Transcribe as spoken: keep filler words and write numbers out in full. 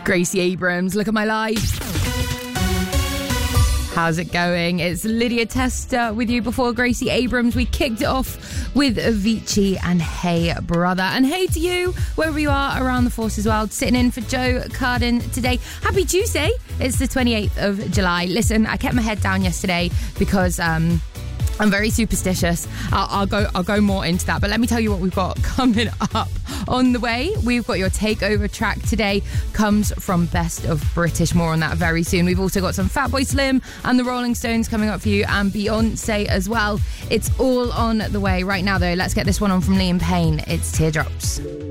Gracie Abrams, Look at My Life. How's it going? It's Lydia Tester with you before Gracie Abrams. We kicked it off with Avicii and Hey Brother. And hey to you, wherever you are around the forces world, sitting in for Joe Carden today. Happy Tuesday. It's the twenty-eighth of July. Listen, I kept my head down yesterday because... um I'm very superstitious. I'll, I'll go I'll go more into that. But let me tell you what we've got coming up on the way. We've got your takeover track today. Comes from Best of British. More on that very soon. We've also got some Fatboy Slim and the Rolling Stones coming up for you, and Beyonce as well. It's all on the way right now, though. Let's get this one on from Liam Payne. It's Teardrops.